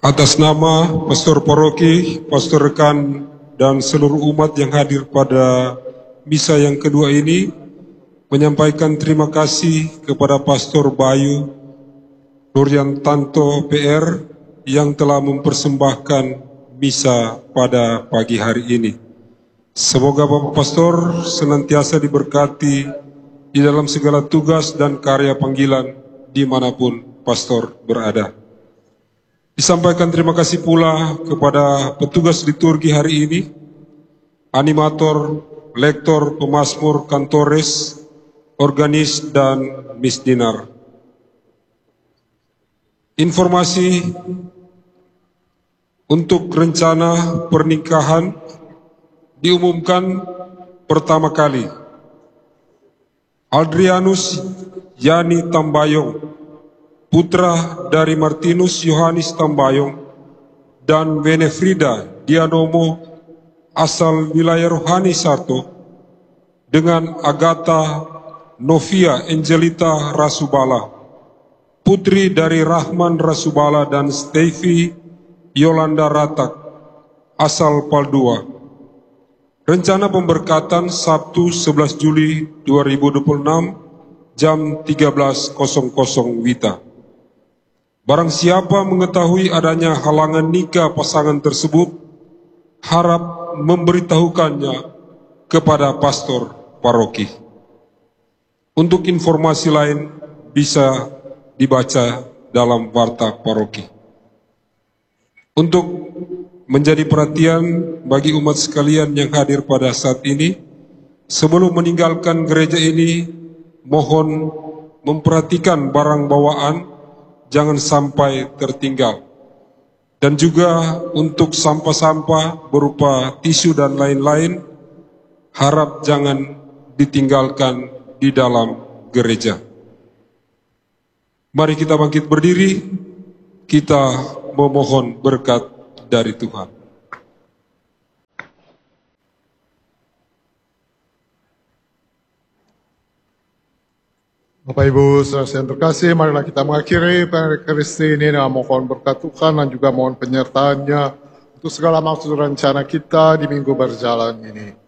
Atas nama Pastor Paroki, Pastor Rekan, dan seluruh umat yang hadir pada misa yang kedua ini, menyampaikan terima kasih kepada Pastor Bayu Nuryantanto PR yang telah mempersembahkan misa pada pagi hari ini. Semoga Bapak Pastor senantiasa diberkati di dalam segala tugas dan karya panggilan dimanapun Pastor berada. Disampaikan terima kasih pula kepada petugas liturgi hari ini, animator, lektor, pemazmur, kantores, organis, dan misdinar. Informasi untuk rencana pernikahan diumumkan pertama kali. Adrianus Yani Tambayong, putra dari Martinus Yohanes Tambayong, dan Benefrida Dianomo asal wilayah Rohani Sarto, dengan Agatha Novia Angelita Rasubala, putri dari Rahman Rasubala, dan Stevi Yolanda Ratak asal Paldua. Rencana pemberkatan Sabtu 11 Juli 2026 jam 13.00 WITA. Barang siapa mengetahui adanya halangan nikah pasangan tersebut, harap memberitahukannya kepada pastor paroki. Untuk informasi lain bisa dibaca dalam warta paroki. Untuk menjadi perhatian bagi umat sekalian yang hadir pada saat ini, sebelum meninggalkan gereja ini, mohon memperhatikan barang bawaan, jangan sampai tertinggal. Dan juga untuk sampah-sampah berupa tisu dan lain-lain, harap jangan ditinggalkan di dalam gereja. Mari kita bangkit berdiri, kita memohon berkat dari Tuhan. Bapak Ibu saudara yang terkasih, marilah kita mengakhiri Ekaristi ini dengan mohon berkat Tuhan dan juga mohon penyertaannya untuk segala maksud rencana kita di minggu berjalan ini.